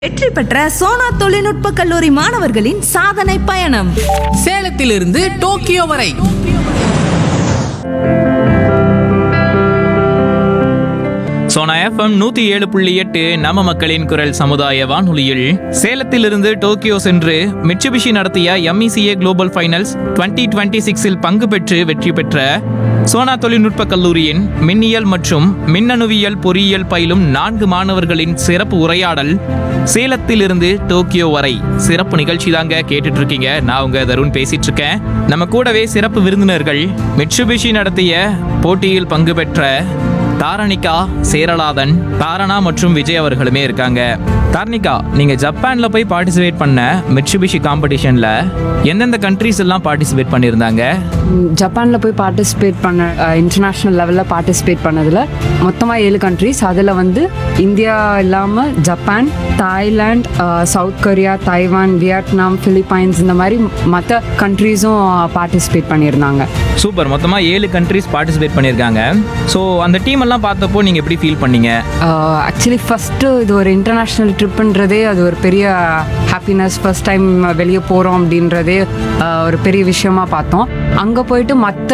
வெற்றி பெற்ற சோனா தொழில்நுட்ப கல்லூரி மாணவர்களின் சாதனை பயணம் சேலத்திலிருந்து டோக்கியோ வரை சோனா எஃப்எம் 107.8 நம்ம மக்களின் குரல் சமுதாய வானொலியில் சேலத்திலிருந்து டோக்கியோ சென்று மிட்சுபிஷி நடத்திய MECA குளோபல் ஃபைனல்ஸ் 2026 பங்கு பெற்று வெற்றி பெற்ற சோனா தொழில்நுட்ப கல்லூரியின் மின்னியல் மற்றும் மின்னணுவியல் பொறியியல் பயிலும் 4 மாணவர்களின் சிறப்பு உரையாடல் சேலத்திலிருந்து டோக்கியோ வரை சிறப்பு நிகழ்ச்சி தாங்க கேட்டுட்டு இருக்கீங்க. நான் உங்க தருண் பேசிட்டு இருக்கேன். நம்ம கூடவே சிறப்பு விருந்தினர்கள் மிட்சுபிஷி நடத்திய போட்டியில் பங்கு பெற்ற தாரணிகா, சேரலாதன், தாரணா மற்றும் விஜய் அவர்களுமே இருக்காங்க. தாரணிகா, நீங்க ஜப்பான்ல போய் பார்ட்டிசிபேட் பண்ண மிட்சுபிஷி காம்படிஷன்ல எந்தெந்த கண்ட்ரீஸ் எல்லாம் பார்ட்டிசிபேட் பண்ணியிருந்தாங்க? ஜப்பானில் போய் பார்ட்டிசிபேட் பண்ண இன்டர்நேஷ்னல் லெவலில் பார்ட்டிசிபேட் பண்ணதில் மொத்தமாக 7 கண்ட்ரீஸ். அதில் வந்து இந்தியா இல்லாமல் Japan, Thailand, south Korea, Taiwan, Vietnam, Philippines இந்த மாதிரி மற்ற கண்ட்ரீஸும் பார்ட்டிசிபேட் பண்ணியிருந்தாங்க. சூப்பர். மொத்தமாக 7 கண்ட்ரீஸ் பார்ட்டிசிபேட் பண்ணியிருக்காங்க. ஸோ அந்த டீம் எல்லாம் பார்த்தப்போ நீங்கள் எப்படி ஃபீல் பண்ணீங்க? ஆக்சுவலி ஃபஸ்ட்டு இது ஒரு இன்டர்நேஷ்னல் ட்ரிப்புன்றதே அது ஒரு பெரிய ஹாப்பினஸ். ஃபர்ஸ்ட் டைம் வெளியே போகிறோம் அப்படின்றதே ஒரு பெரிய விஷயமா பார்த்தோம். அங்கே போயிட்டு மற்ற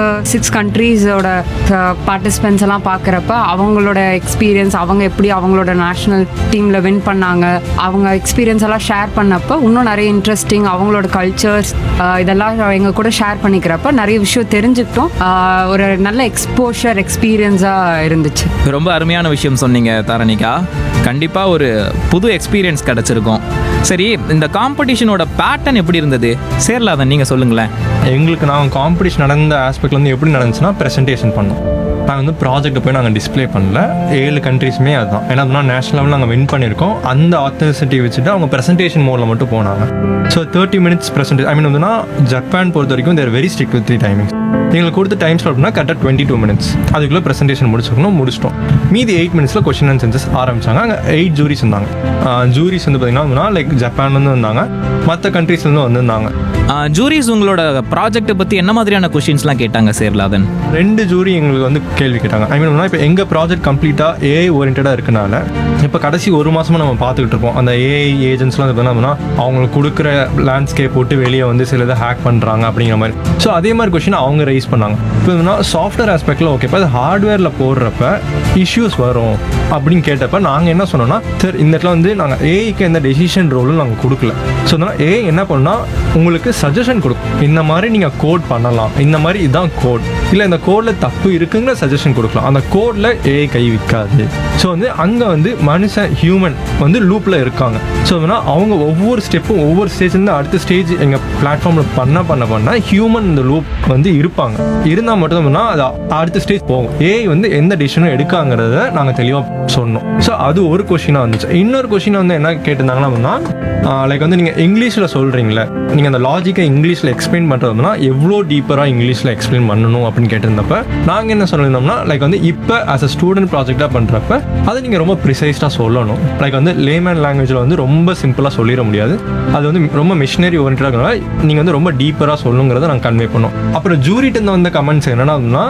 6 கண்ட்ரீஸோட பார்ட்டிசிபென்ட்ஸ் எல்லாம் பார்க்குறப்ப அவங்களோட எக்ஸ்பீரியன்ஸ், அவங்க எப்படி அவங்களோட நேஷ்னல் டீமில் வின் பண்ணாங்க, அவங்க எக்ஸ்பீரியன்ஸ் எல்லாம் ஷேர் பண்ணப்போ இன்னும் நிறைய இன்ட்ரெஸ்டிங், அவங்களோட கல்ச்சர்ஸ் இதெல்லாம் எங்கள் கூட ஷேர் பண்ணிக்கிறப்ப நிறைய விஷயம் தெரிஞ்சுக்கிட்டோம். ஒரு நல்ல எக்ஸ்பீரியன்ஸாக இருந்துச்சு. ரொம்ப அருமையான விஷயம் சொன்னீங்க தாரணிகா. கண்டிப்பாக ஒரு புது எக்ஸ்பீரியன்ஸ் கிடச்சிருக்கும். சரி, இந்த காம்படிஷனோட பேட்டர்ன் எப்படி இருந்தது? சேரலாதன், நீங்கள் சொல்லுங்களேன். எங்களுக்கு நாங்கள் காம்படிஷன் நடந்த ஆஸ்பெக்ட்ல வந்து எப்படி நடந்துச்சுன்னா, ப்ரெசன்டேஷன் பண்ணோம். நாங்கள் வந்து ப்ராஜெக்ட்டை போய் நாங்கள் டிஸ்பிளே பண்ணல. 7 கண்ட்ரீஸுமே அதுதான். ஏன்னா நேஷனல் லெவலில் நாங்கள் வின் பண்ணியிருக்கோம். அந்த ஆத்தென்டிசிட்டி வச்சுட்டு அவங்க ப்ரெசன்டேஷன் மோடில் மட்டும் போனாங்க. So 30 minutes presentation. வந்துன்னா ஜப்பான் பொறுத்த வரைக்கும் தேர் வெரி ஸ்ட்ரிக்ட் வித் 3 டைமிங்ஸ். எங்களுக்கு கொடுத்த டைம் ஸ்லாட்னா கரெக்டாக 22 minutes. அதுக்குள்ளே ப்ரெசன்டேஷன் முடிச்சிட்டோம். மீதி 8 minutesல கொஸ்டின் அண்ட் ஆன்சர்ஸ் ஆரம்பிச்சாங்க. அங்கே 8 ஜூரிஸ் இருந்தாங்க. ஜூரிஸ் வந்து பார்த்தீங்கன்னா லைக் ஜப்பான்லேருந்து வந்தாங்க, மற்ற கண்ட்ரீஸ்லேருந்து வந்திருந்தாங்க. ஜூரிஸ் உங்களோட ப்ராஜெக்ட்டை பற்றி என்ன மாதிரியான கொஸ்டின்ஸ்லாம் கேட்டாங்க சேரலாதன்? 2 ஜூரி எங்களுக்கு வந்து கேள்வி கேட்டாங்க. இப்போ எங்கள் ப்ராஜெக்ட் கம்ப்ளீட்டாக ஏஐ ஓரியன்டாக இருக்கனால இப்போ கடைசி 1 மாதமாக நம்ம பார்த்துக்கிட்டு இருப்போம். அந்த ஏஐ ஏஜென்ட்ஸ்லாம் இது பண்ணோம்னா அவங்களுக்கு கொடுக்குற லேண்ட்ஸ்கேப் போட்டு வெளியே வந்து சில இதை ஹேக் பண்ணுறாங்க அப்படிங்கிற மாதிரி. ஸோ அதே மாதிரி கொஸ்டின் அவங்க ரைஸ் பண்ணாங்க. இப்போ சாஃப்ட்வேர் ஆஸ்பெக்டில் ஓகே, இப்போ அது ஹார்ட்வேரில் போடுறப்ப இஷ்யூஸ் வரும் அப்படின்னு கேட்டப்ப நாங்கள் என்ன சொன்னோம்னா, சார் இந்த இடத்துல வந்து நாங்கள் ஏஐக்கு எந்த டெசிஷன் ரோலும் நாங்கள் கொடுக்கல. ஸோ அதனால் ஏஐ என்ன பண்ணால் உங்களுக்கு சஜஷன் கொடுக்கும். இந்த மாதிரி நீங்கள் கோட் பண்ணலாம், இந்த மாதிரி இதுதான் கோட், இல்லை இந்த கோடில் தப்பு இருக்குங்கிற சஜஷன் கொடுக்கலாம். அந்த கோடில் ஏஐ கை வைக்காது. ஸோ வந்து அங்கே வந்து மனுஷன் ஹியூமன் வந்து லூப்பில் இருக்காங்க. ஸோ அதனால் அவங்க ஒவ்வொரு ஸ்டெப்பும் ஒவ்வொரு ஸ்டேஜ்லேருந்து அடுத்த ஸ்டேஜ் எங்கள் பிளாட்ஃபார்மில் பண்ண ஹியூமன் இந்த லூப் வந்து இருப்பாங்க. இருந்தால் மட்டும் அது அடுத்த ஸ்டேஜ் போகும். ஏஐ வந்து எந்த டிசிஷனும் எடுக்காங்கிறத நாங்கள் தெளிவாக சொன்னோம். ஸோ அது ஒரு கொஸ்டினாக வந்துச்சு. இன்னொரு கொஸ்டின் வந்து என்ன கேட்டிருந்தாங்கன்னா, லைக் வந்து நீங்கள் இங்கிலீஷில் சொல்கிறீங்களே, நீங்கள் அந்த லாஜிக்கை இங்கிலீஷில் எக்ஸ்பிளைன் பண்ணுறதுனா எவ்வளோ டீப்பராக இங்கிலீஷில் எக்ஸ்பிளைன் பண்ணணும் அப்படின்னு கேட்டிருந்தப்ப நாங்கள் என்ன சொல்லியிருந்தோம்னா, லைக் வந்து இப்போ ஆஸ் அ ஸ்டூடெண்ட் ப்ராஜெக்டாக பண்ணுறப்ப அதை நீங்கள் ரொம்ப ப்ரிசைஸ்டாக சொல்லணும். லைக் வந்து லேமேன் லாங்குவேஜில் வந்து ரொம்ப சிம்பிளாக சொல்லிட முடியாது. அது வந்து ரொம்ப மிஷினரி ஓரியன்டாக நீங்கள் வந்து ரொம்ப டீப்பராக சொல்லுங்கிறத நாங்கள் கன்வே பண்ணோம். அப்புறம் ஜூரிட்டு வந்த கமெண்ட்ஸ் என்னன்னா,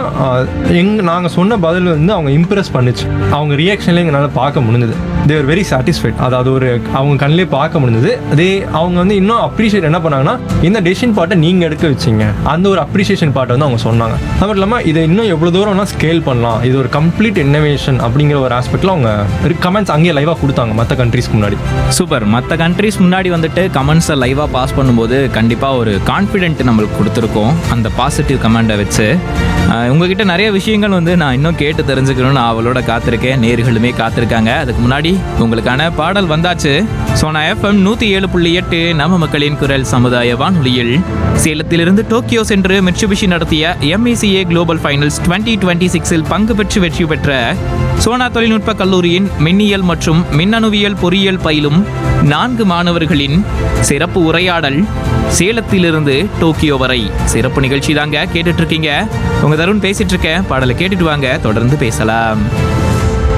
நாங்கள் சொன்ன பதில் வந்து அவங்க இம்ப்ரெஸ் பண்ணிச்சு. அவங்க ரியாக்ஷன்லேயே எங்களால் பார்க்க முடிஞ்சது. தேர் வெரி சாட்டிஸ்ஃபைட். அதாவது ஒரு அவங்க கண்ணிலே பார்க்க முடிஞ்சது. அதே அவங்க வந்து இன்னும் அப்ரிஷியேட் என்ன பண்ணாங்கன்னா, இந்த டெசிஷன் பார்ட்டை நீங்கள் எடுக்க வச்சிங்க, அந்த ஒரு அப்ரிஷியேஷன் பார்ட்டை வந்து அவங்க சொன்னாங்க. அது மட்டும் இல்லாமல் இதை இன்னும் எவ்வளோ தூரம்னா ஸ்கேல் பண்ணலாம், இது ஒரு கம்ப்ளீட் இன்னோவேஷன் அப்படிங்கிற ஒரு ஆஸ்பெக்டில் அவங்க கமெண்ட்ஸ் அங்கேயே லைவாக கொடுத்தாங்க மற்ற கண்ட்ரீஸ்க்கு முன்னாடி. சூப்பர். மற்ற கண்ட்ரீஸ் முன்னாடி வந்துட்டு கமெண்ட்ஸை லைவாக பாஸ் பண்ணும்போது கண்டிப்பாக ஒரு கான்ஃபிடென்ட் நம்மளுக்கு கொடுத்துருக்கோம் அந்த பாசிட்டிவ் கமெண்டை வச்சு. உங்ககிட்ட நிறைய விஷயங்கள் வந்து நான் இன்னும் கேட்டு தெரிஞ்சுக்கணும்னு அவளோட காத்திருக்கேன். நேர்களுமே காத்திருக்காங்க. அதுக்கு முன்னாடி உங்களுக்கான பாடல் வந்தாச்சு. சோனா எஃப்எம் 107.8 நம்ம மக்களின் குரல் சமுதாய வானொலியில் சேலத்திலிருந்து டோக்கியோ சென்று மிட்சுபிஷி நடத்திய MECA குளோபல் ஃபைனல்ஸ் 2026 பங்கு பெற்று வெற்றி பெற்ற சோனா தொழில்நுட்ப கல்லூரியின் மின்னியல் மற்றும் மின்னணுவியல் பொறியியல் பயிலும் 4 மாணவர்களின் சிறப்பு உரையாடல் சேலத்திலிருந்து டோக்கியோ வரை சிறப்பு நிகழ்ச்சி தாங்க கேட்டுட்டு இருக்கீங்க. உங்க தருண் பேசிட்டு இருக்கேன். பாடலை கேட்டுட்டு வாங்க, தொடர்ந்து பேசலாம்.